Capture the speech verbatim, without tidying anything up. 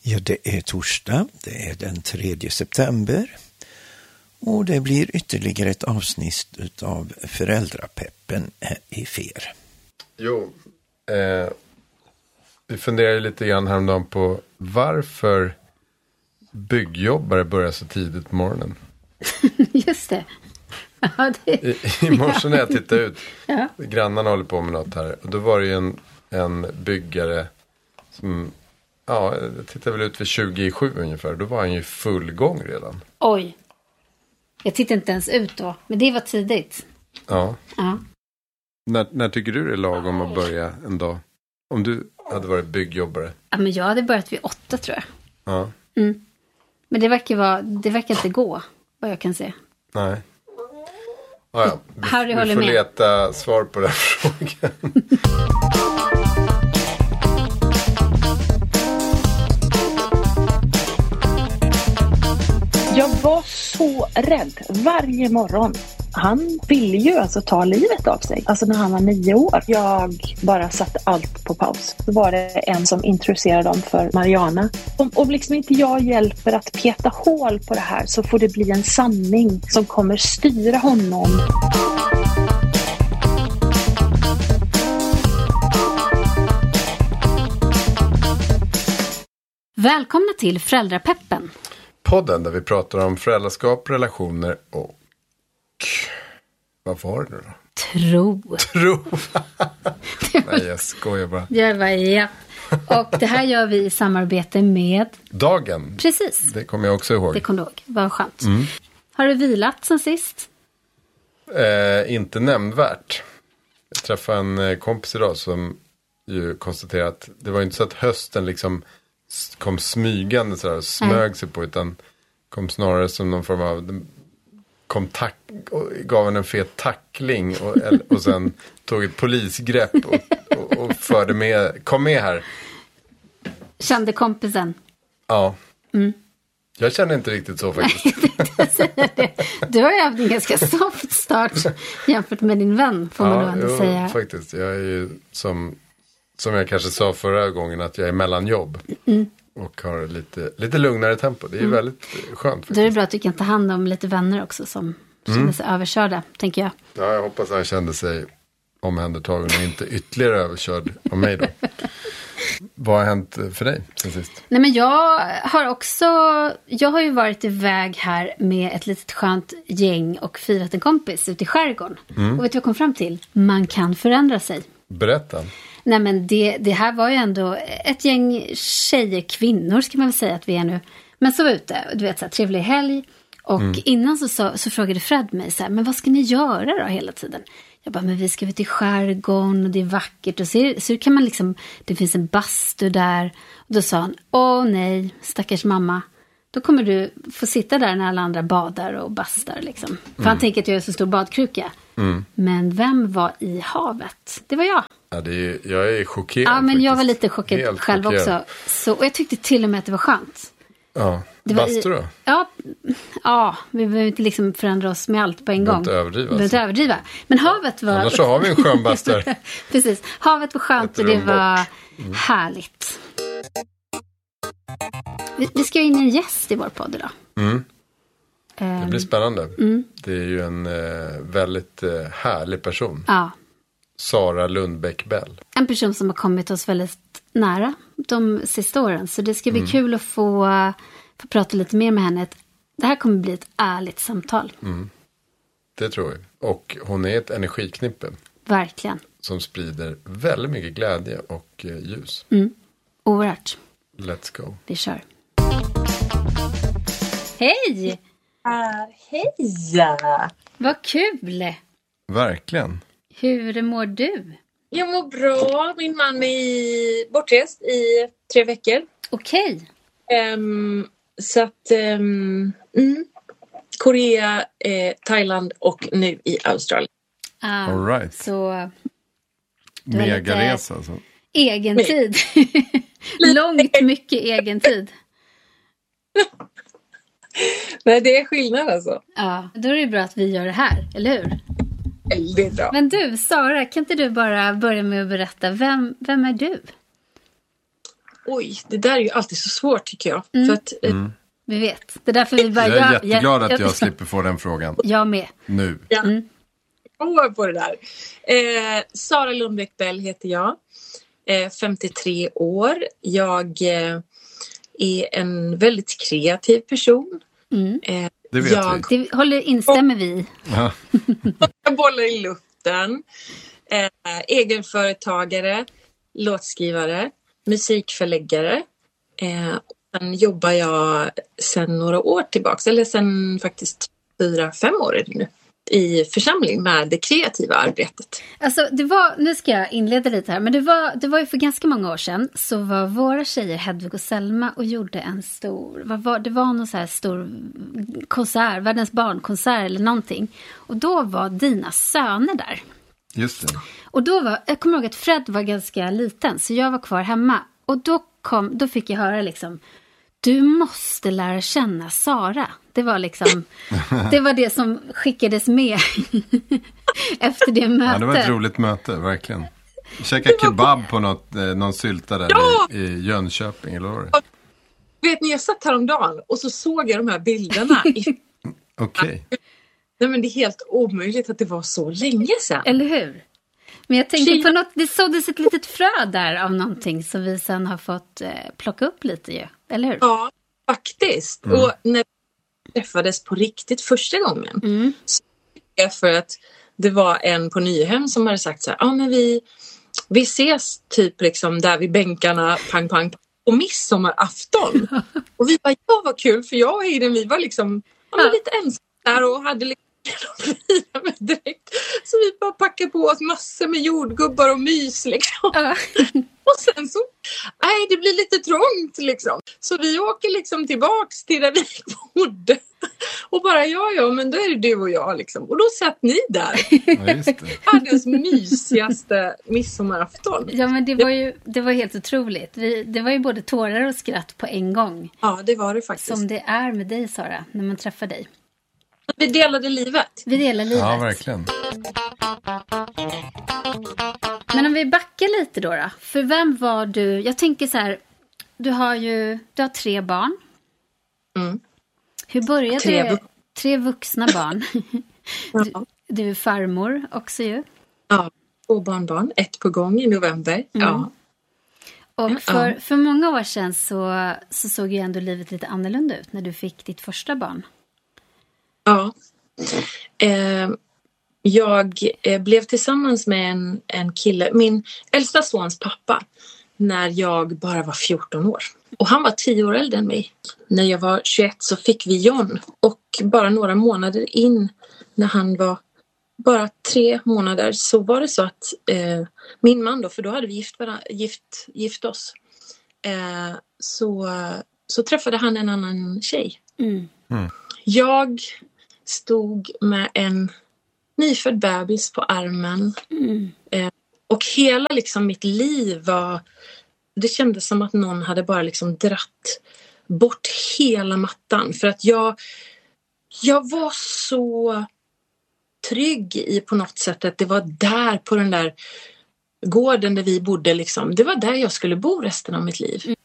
Ja, det är torsdag, det är den tredje september och det blir ytterligare ett avsnitt av Föräldrapeppen här i F E R. Jo, eh, vi funderar lite grann häromdagen på varför byggjobbare börjar så tidigt på morgonen. Just det. Ja, det... I, I morse när jag tittade ut, ja. Grannarna håller på med något här. Och då var det ju en, en byggare som, ja, jag tittade väl ut vid tjugo i sju ungefär. Då var han ju full gång redan. Oj. Jag tittade inte ens ut då, men det var tidigt. Ja. Ja. När, när tycker du det är lagom att börja en dag? Om du hade varit byggjobbare. Ja, men jag hade börjat vid åtta tror jag. Ja. Mm. Men det verkar, vara, det verkar inte gå, vad jag kan se. Nej. Ah, ja. Vi, Harry vi håller får med. leta svar på den frågan. Jag var så rädd varje morgon. Han ville ju alltså ta livet av sig. Alltså när han var nio år. Jag bara satte allt på paus. Då var det en som introducerade dem för Mariana. Om, om liksom inte jag hjälper att peta hål på det här så får det bli en sanning som kommer styra honom. Välkomna till Föräldrapeppen. Podden där vi pratar om föräldraskap, relationer och... Vad var det nu då? Tro. Tro. Nej, jag skojar bara. Jag bara, ja. Och det här gör vi i samarbete med... Dagen. Precis. Det kommer jag också ihåg. Det kommer du ihåg. Vad skönt. Mm. Har du vilat sen sist? Eh, inte nämnvärt. Jag träffade en kompis idag som ju konstaterade att det var inte så att hösten liksom kom smygande sådär och smög mm. sig på, utan kom snarare som någon form av... kom tack och gav en en fet tackling och, och sen tog ett polisgrepp och, och, och förde med, kom med här. Kände kompisen? Ja. Mm. Jag känner inte riktigt så faktiskt. Du har ju haft en ganska soft start jämfört med din vän, får man ja, nog ändå jo, säga. Faktiskt. Jag är ju som, som jag kanske sa förra gången, att jag är mellan jobb. Mm. Och har lite, lite lugnare tempo. Det är mm. väldigt skönt faktiskt. Då är det bra att du kan ta hand om lite vänner också som känner mm. sig överkörda, tänker jag. Ja, jag hoppas att han kände sig omhändertagen och inte ytterligare överkörd av mig då. Vad har hänt för dig sen sist? Nej, men jag har också, jag har ju varit iväg här med ett litet skönt gäng och firat en kompis ute i skärgården. Mm. Och vet du vad jag kom fram till? Man kan förändra sig. Berätta. Nej, men det, det här var ju ändå ett gäng tjejer, kvinnor ska man väl säga att vi är nu. Men så var ute, du vet, så här, trevlig helg. Och mm. innan så, så, så frågade Fred mig så här, men vad ska ni göra då hela tiden? Jag bara, men vi ska ut i skärgården och det är vackert. Och så, så kan man liksom, det finns en bastu där. Och då sa han, åh nej, stackars mamma. Då kommer du få sitta där när alla andra badar och bastar liksom. Mm. För han tänker att jag är så stor badkruka. Mm. Men vem var i havet? Det var jag. Ja, det är, jag är chockerad. Ja, men faktiskt. jag var lite chockerad Helt själv chockerad. också. Så, och jag tyckte till och med att det var skönt. Ja, det bastu då? Ja, ja, vi behöver inte liksom förändra oss med allt på en gång. Inte överdriva. Vi behöver inte överdriva. Men havet var... Annars så har vi en skön bastu. Precis, havet var skönt och det var mm. härligt. Vi, vi ska in en gäst i vår podd idag. Mm. Det blir spännande. Mm. Det är ju en eh, väldigt eh, härlig person. Ja. Sara Lundbäck Bell. En person som har kommit oss väldigt nära de sista åren. Så det ska bli mm. kul att få, få prata lite mer med henne. Det här kommer bli ett ärligt samtal. Mm. Det tror jag. Och hon är ett energiknippe. Verkligen. Som sprider väldigt mycket glädje och eh, ljus. Mm. Oerhört. Let's go. Vi kör. Hej! Uh, hej! Vad kul! Verkligen. Hur mår du? Jag mår bra. Min man är bortrest i tre veckor. Okej. Um, så att... Um, mm, Korea, eh, Thailand och nu i Australien. Ah, all right. Så... Megaresa alltså. Egen tid. Långt mycket egen tid. Nej, det är skillnad alltså. Ja, då är det bra att vi gör det här, eller hur? Väldigt bra. Men du, Sara, kan inte du bara börja med att berätta, vem, vem är du? oj, det där är ju alltid så svårt tycker jag. Mm. För att, Mm. Vi vet. Det är därför vi bara... Jag är ja, jätteglad ja, att jag ja, slipper få den frågan Jag med. nu. ja. Mm. År på det där. Eh, Sara Lundbäck Bell heter jag. Eh, femtiotre år. Jag eh, är en väldigt kreativ person. Mm. Eh, Det vet jag, vi. Det håller, instämmer vi. Ja. jag bollar i luften. Eh, egenföretagare, låtskrivare, musikförläggare. Eh, och sen jobbar jag sedan några år tillbaka, eller sedan faktiskt fyra, fem år är det nu, i församling med det kreativa arbetet. Alltså det var, nu ska jag inleda lite här, men det var, det var ju för ganska många år sedan så var våra tjejer Hedvig och Selma och gjorde en stor, vad var, det var någon så här stor konsert, världens barnkonsert eller någonting. Och då var dina söner där. Just det. Och då var, jag kommer ihåg att Fred var ganska liten så jag var kvar hemma. Och då, kom, då fick jag höra liksom, du måste lära känna Sara. Det var liksom, det var det som skickades med efter det mötet. Ja, det var ett roligt möte, verkligen. Käka kebab på något, eh, någon sylta där Ja! i, i Jönköping, eller vad var det? Vet ni, jag satt häromdagen och så såg jag de här bilderna. I... Okej. Nej, men det är helt omöjligt att det var så länge sedan. Eller hur? Men jag tänker Tjejer- på något, det såddes ett litet frö där av någonting som vi sen har fått eh, plocka upp lite ju. Eller hur? Ja, faktiskt. Och när vi träffades på riktigt första gången. Mm. Så för att det var en på Nyhem som hade sagt så här, ja ah, men vi, vi ses typ liksom där vid bänkarna, pang pang, och midsommarafton. Och vi bara, ja vad kul, för jag och Hayden, vi var liksom ja, men lite ensamma där och hade liksom med direkt. Så vi bara packade på oss massor med jordgubbar och mys liksom. Ja. Och sen så, nej det blir lite trångt liksom. Så vi åker liksom tillbaks till där vi bodde. Och bara, ja ja, men då är det du och jag liksom. Och då satt ni där. Ja, just det. Världens mysigaste midsommarafton. Ja, men det var ju det var helt otroligt. Vi, det var ju både tårar och skratt på en gång. Ja, det var det faktiskt. Som det är med dig, Sara, när man träffar dig. Vi delade livet. Vi delar livet. Ja, verkligen. Men om vi backar lite då, då. För vem var du? Jag tänker så här, du har ju du har tre barn. Mm. Hur började Tre det? vux- Tre vuxna barn. du, Ja. du är farmor också ju. Ja, två barnbarn. Ett på gång i november. Ja. Och för, Ja. för många år sedan så, så såg ju ändå livet lite annorlunda ut när du fick ditt första barn. Ja. Eh, jag eh, blev tillsammans med en, en kille, min äldsta sons pappa, när jag bara var fjorton år. Och han var tio år äldre än mig. När jag var tjugoett så fick vi John. Och bara några månader in, när han var bara tre månader, så var det så att eh, min man då, för då hade vi gift, varandra, gift, gift oss, eh, så, så träffade han en annan tjej. Mm. Jag stod med en nyfödd bebis på armen. Mm. Eh, och hela liksom mitt liv var... Det kändes som att någon hade bara liksom dratt bort hela mattan. För att jag, jag var så trygg i på något sätt att det var där på den där gården där vi bodde. Liksom. Det var där jag skulle bo resten av mitt liv.